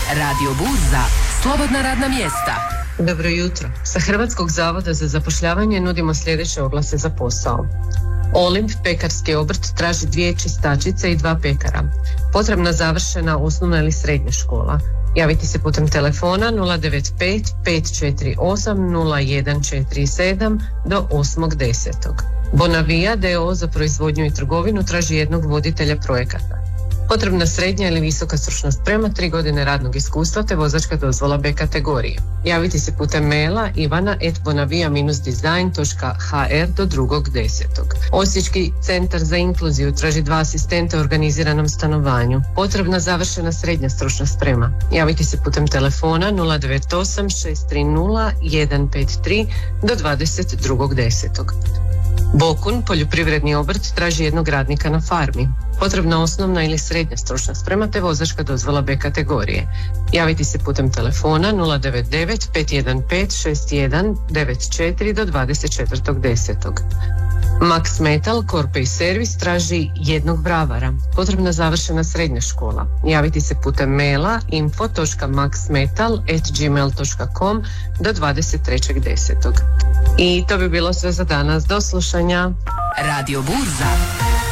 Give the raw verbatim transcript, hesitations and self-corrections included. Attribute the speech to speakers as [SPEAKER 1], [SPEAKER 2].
[SPEAKER 1] Radio Burza, slobodna radna mjesta.
[SPEAKER 2] Dobro jutro. Sa Hrvatskog zavoda za zapošljavanje nudimo sljedeće oglase za posao. Olimp pekarski obrt traži dvije čistačice i dva pekara. Potrebna završena osnovna ili srednja škola. Javiti se putem telefona nula devet pet pet četiri osam nula jedan četiri sedam do osmog desetog. Bonavija d o o za proizvodnju i trgovinu traži jednog voditelja projekata. Potrebna srednja ili visoka stručna sprema, tri godine radnog iskustva te vozačka dozvola B kategorije. Javiti se putem maila ivana at bonavija dash design dot h r do drugog desetog. Osječki centar za inkluziju traži dva asistenta u organiziranom stanovanju. Potrebna završena srednja stručna sprema. Javiti se putem telefona nula devet osam šest tri nula jedan pet tri do dvadeset drugog desetog. Bokun, poljoprivredni obrt, traži jednog radnika na farmi. Potrebna osnovna ili srednja stručna sprema te vozačka dozvola B kategorije. Javiti se putem telefona nula devet devet pet jedan pet šest jedan devet četiri do dvadeset četvrtog desetog. Max Metal, Korpe i servis traži jednog bravara. Potrebna završena srednja škola. Javiti se putem maila info dot maxmetal at gmail dot com do dvadeset trećeg desetog. I to bi bilo sve za danas. Do slušanja.
[SPEAKER 1] Radio Burza.